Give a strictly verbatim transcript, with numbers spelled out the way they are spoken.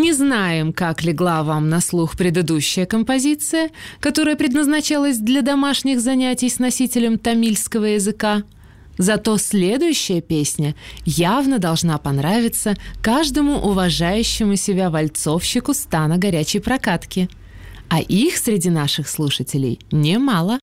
Не знаем, как легла вам на слух предыдущая композиция, которая предназначалась для домашних занятий с носителем тамильского языка. Зато следующая песня явно должна понравиться каждому уважающему себя вальцовщику стана горячей прокатки. А их среди наших слушателей немало.